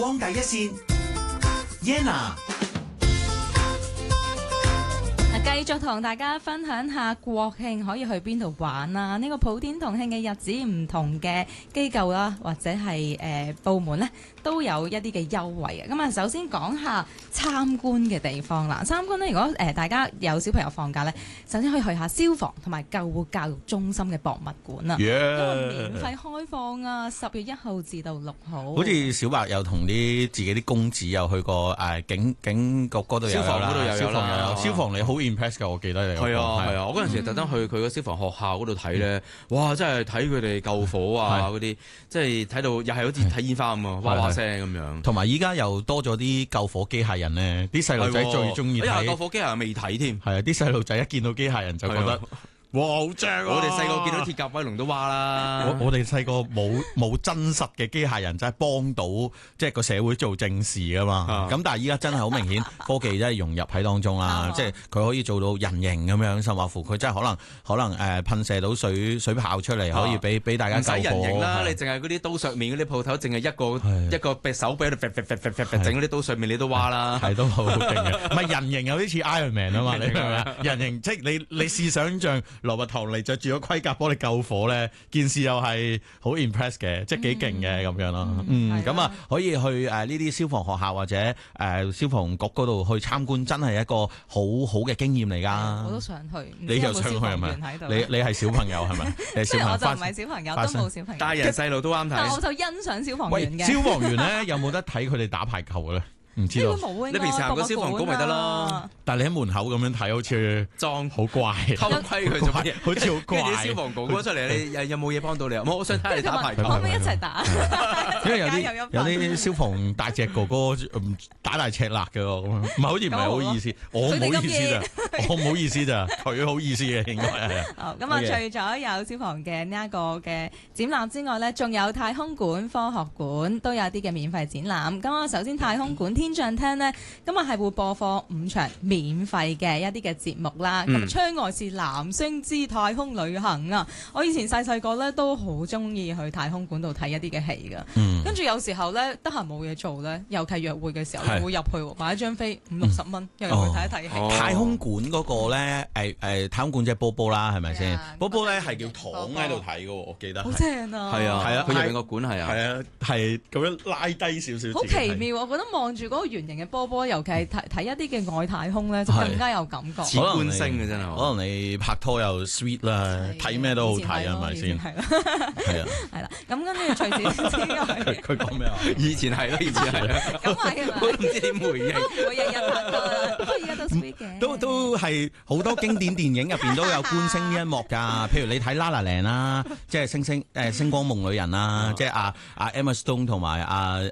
光第一線 Yenna。 繼續同大家分享下國慶可以去邊度玩啊！呢個普天同慶嘅日子，唔同嘅機構啦，或者係部門呢，都有一啲嘅優惠嘅。咁啊，首先講下參觀嘅地方啦。參觀呢，如果大家有小朋友放假呢，首先可以去下消防同埋救護教育中心嘅博物館啊，因為免費開放啊，10月1號至到6號。 好似小白有同啲自己啲公子有去過警局嗰度有啦，消防嗰度又有啦，消防你好 impress 㗎，我記得你係啊，我嗰陣時特登去佢個消防學校嗰度睇咧，哇！真係睇佢哋救火啊嗰啲，即係睇到又係好似睇煙花咁啊，哇哇聲咁樣。 同埋依家又多咗啲救火機械人咧，啲細路仔最中意睇。 救火機械人未睇添， 係啊！啲細路仔一見到機械人就覺得。哇，好正啊！ 我哋細個見到鐵甲威龍都哇啦。 我哋細個冇真實嘅機械人真係幫到，即係個社會做正事噶嘛。咁但係依家真係好明顯，科技真係融入喺當中啦。即係佢可以做到人形咁樣，甚或乎佢真係可能噴射到水炮出嚟，可以俾大家救火。 唔使人形啦，你淨係嗰啲刀削麵嗰啲鋪頭，淨係一個手臂喺度整嗰啲刀削麵，你都哇啦。 係都好勁嘅。唔係人形有啲似 Iron Man 啊嘛，你明唔明啊？人形即係你試想像。羅拔唐尼着住咗盔甲幫你救火咧，件事又係好 impress 嘅，即係幾勁嘅咁樣咯。咁啊可以去呢啲消防學校或者消防局嗰度去參觀，真係一個好好嘅經驗嚟㗎。 我都想去， 你又想去係咪？你係小朋友係咪？即係我就唔係小朋友，都冇小朋友， 大人細路都啱睇。 但我就欣賞消防員嘅。 消防員咧有冇得睇佢哋打排球嘅咧？唔知道， 你平時行個消防局咪得咯？ 但係你喺門口咁樣睇，好似裝好怪， 偷窺佢做乜嘢？ 好似好怪。 跟住消防局出嚟，你有冇嘢幫到你啊？我想睇你打排球， 可唔可以一齊打？ 因為有啲消防大隻哥哥打大赤辣嘅咁樣，唔係好似唔係好意思，我唔好意思咋，我唔好意思咋，佢好意思嘅應該係。 好咁啊！除咗有消防嘅呢一個嘅展覽之外咧，仲有太空館、科學館都有啲嘅免費展覽。咁啊，首先太空館天象廳呢，咁啊係會播放5場免費嘅一啲嘅節目啦。咁窗外是藍星之太空旅行啊！我以前細個咧都好中意去太空館度睇一啲嘅戲噶。跟住有時候咧得閒冇嘢做咧，尤其約會嘅時候，會入去買一張飛50-60蚊，又入去睇一睇戲。 太空館嗰個咧太空館即係波波啦，係咪先？波波咧係叫躺喺度睇嘅，我記得。 好正啊！ 係啊，佢入面個館係啊， 係咁樣拉低少少。 好奇妙，我覺得望住嗰個圓形嘅波波，尤其係睇一啲嘅外太空咧，就更加有感覺。 似觀星嘅真係， 可能你拍拖又 sweet 啦，睇咩都好睇，係咪先？係啊， 係啦。咁跟住除此之外， 佢講咩啊？ 以前係咯，以前係啦。 咁係我都唔知點回應。 我日日拍拖啦，不過而家都 sweet 嘅。 都係好多經典電影入邊都有觀星呢一幕㗎。譬如你睇 La La Land 啦，即係星光夢裏人啦，即係阿 Emma Stone 同埋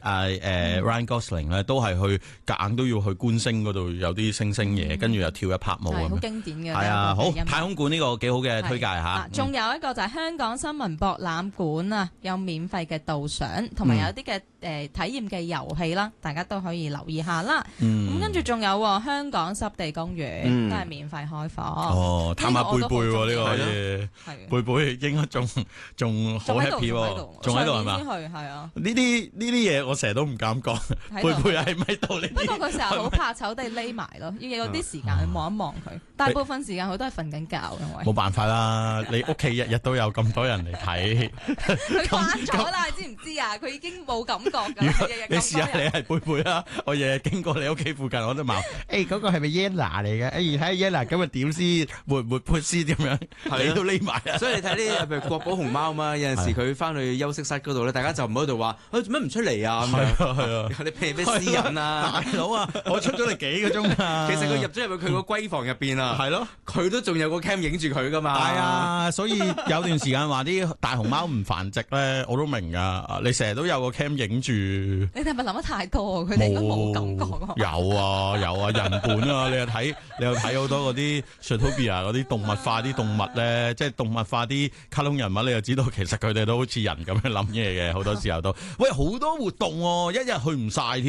Ryan Gosling 咧，都係去夾硬都要去觀星嗰度有啲星嘢，跟住又跳一拍舞咁。 好經典嘅。 係啊，好太空館呢個幾好嘅推介嚇。 仲有一個就係香港新聞博覽館啊，有免費嘅導賞，同埋有啲嘅體驗嘅遊戲啦，大家都可以留意下啦。咁跟住仲有香港濕地公園都係免費開放。 哦，探下貝貝喎呢個嘢，貝貝應該仲好 happy 喎，仲喺度係嘛？ 係啊。 呢啲嘢我成日都唔敢講，貝貝喺咪度？ 不過佢成日好怕醜地匿埋咯，要有啲時間去望一望佢。大部分時間佢都係瞓緊覺，因為冇辦法啦，你屋企日日都有咁多人嚟睇， 佢慣咗啦，你知唔知啊？佢已經冇感覺㗎。 你試下你係貝貝啦，我日日經過你屋企附近我都問，嗰個係咪 Yenna 嚟嘅？睇下 Yenna 咁啊點先活潑先點樣？你都匿埋啊！ 所以你睇啲譬如國寶熊貓嘛，有陣時佢翻去休息室嗰度咧，大家就唔喺度話，做乜唔出嚟啊？ 係啊， 你譬如咩私隱啊？ 大佬啊，我出咗嚟幾個鐘啊！ 其實佢入咗入去佢個閨房入邊啊，係咯，佢都仲有個 cam 影住佢噶嘛。 係啊，所以有段時間話啲大熊貓唔繁殖咧，我都明噶。你成日都有個 cam 影住。 你哋係咪諗得太多？佢哋應該冇感覺。 有啊，人本啊，你又睇好多嗰啲 Zootopia 嗰啲動物化啲動物咧，即係動物化啲卡通人物，你就知道其實佢哋都好似人咁樣諗嘢嘅，好多時候都。喂，好多活動喎，一日去唔晒添，係咪？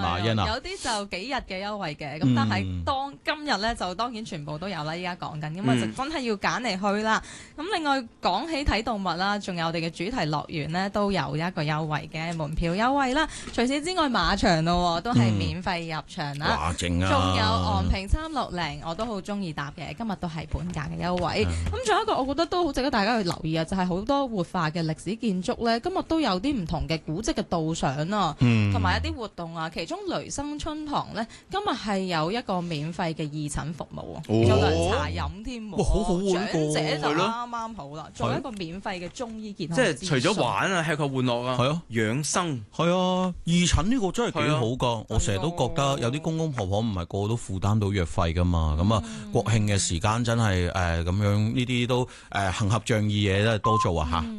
嚇，Yana。 有啲就幾日嘅優惠嘅，咁嗯但係今日咧就當然全部都有啦。依家講緊，咁啊就真係要揀嚟去啦。咁另外講起睇動物啦，仲有我哋嘅主題樂園咧都有一個優惠嘅門票優惠啦。除此之外，馬場咯都係免費入場啦。 哇，正啊！ 仲有昂坪360，我都好中意搭嘅，今日都係半價嘅優惠。咁仲有一個我覺得都好值得大家去留意啊，就係好多活化嘅歷史建築咧，今日都有啲唔同嘅古蹟嘅導賞啊，同埋一啲活動啊。其中雷生春堂咧，今日係有一個免費嘅義診服務啊，有涼茶飲添喎。 哇，好好喎， 長者就係咯啱啱好啦，作為一個免費嘅中醫健康即諮詢。 係除咗玩啊、吃喝玩樂啊， 係啊， 養生係啊，義診呢個真係幾好係㗎。我成日都覺得有啲公公婆婆唔係個個都負擔到藥費㗎嘛。咁啊，國慶嘅時間真係咁樣呢啲都行俠仗義嘢都係多做啊嚇。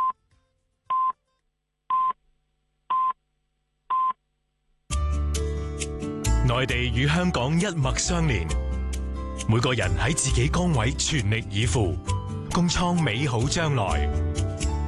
內地與香港一脈相連，每個人喺自己崗位全力以赴，共創美好將來。